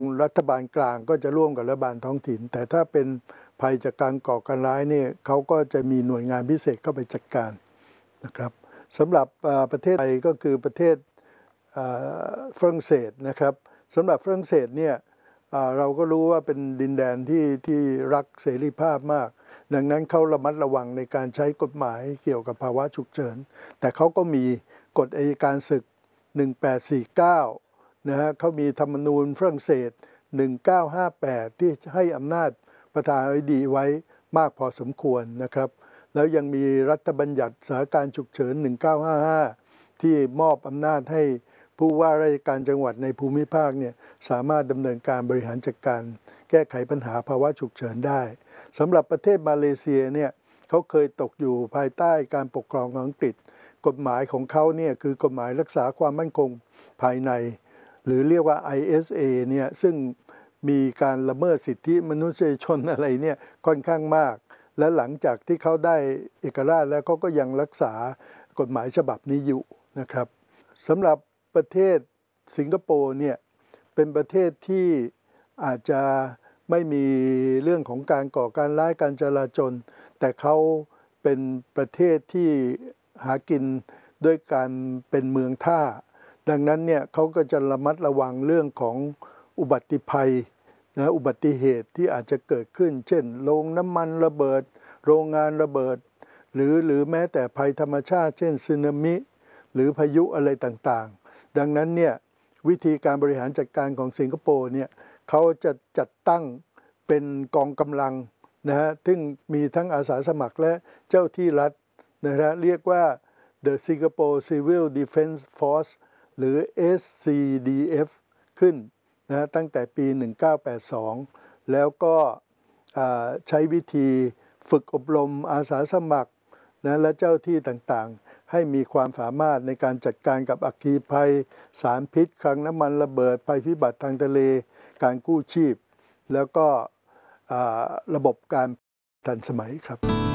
รัฐบาลกลางก็จะร่วมกับรัฐบาลท้องถิ่นแต่ถ้าเป็นภัยจากการก่อการร้ายเนี่ยเขาก็จะมีหน่วยงานพิเศษเข้าไปจัดการนะครับสำหรับประเทศไทยก็คือประเทศฝรั่งเศสนะครับสำหรับฝรั่งเศสเนี่ยเราก็รู้ว่าเป็นดินแดนที่รักเสรีภาพมากดังนั้นเขาระมัดระวังในการใช้กฎหมายเกี่ยวกับภาวะฉุกเฉินแต่เขาก็มีกฎอัยการศึก1849นะฮะเขามีธรรมนูญฝรั่งเศส1958ที่ให้อำนาจประธานาธิบดีไว้มากพอสมควรนะครับแล้วยังมีรัฐบัญญัติสถานการณ์ฉุกเฉิน1955ที่มอบอำนาจให้ผู้ว่าราชการจังหวัดในภูมิภาคเนี่ยสามารถดำเนินการบริหารจัดการแก้ไขปัญหาภาวะฉุกเฉินได้สำหรับประเทศมาเลเซียเนี่ยเขาเคยตกอยู่ภายใต้การปกครองของอังกฤษกฎหมายของเขาเนี่ยคือกฎหมายรักษาความมั่นคงภายในหรือเรียกว่า ISA เนี่ยซึ่งมีการละเมิดสิทธิมนุษยชนอะไรเนี่ยค่อนข้างมากและหลังจากที่เขาได้เอกราชแล้วเขาก็ยังรักษากฎหมายฉบับนี้อยู่นะครับสำหรับประเทศสิงคโปร์เนี่ยเป็นประเทศที่อาจจะไม่มีเรื่องของการก่อการร้ายการจลาจลแต่เขาเป็นประเทศที่หากินด้วยการเป็นเมืองท่าดังนั้นเนี่ยเขาก็จะระมัดระวังเรื่องของอุบัติภัยนะอุบัติเหตุที่อาจจะเกิดขึ้นเช่นโรงน้ำมันระเบิดโรงงานระเบิดหรือแม้แต่ภัยธรรมชาติเช่นสึนามิหรือพายุอะไรต่างๆดังนั้นเนี่ยวิธีการบริหารจัดการของสิงคโปร์เนี่ยเขาจะจัดตั้งเป็นกองกำลังนะฮะซึ่งมีทั้งอาสาสมัครและเจ้าที่รัฐนะฮะเรียกว่า The Singapore Civil Defence Force หรือ SCDF ขึ้นนะตั้งแต่ปี 1982 แล้วก็ใช้วิธีฝึกอบรมอาสาสมัครนะและเจ้าที่ต่างๆให้มีความสามารถในการจัดการกับอัคคีภัยสารพิษคลังน้ำมันระเบิดภัยพิบัติทางทะเลการกู้ชีพแล้วก็ระบบการทันสมัยครับ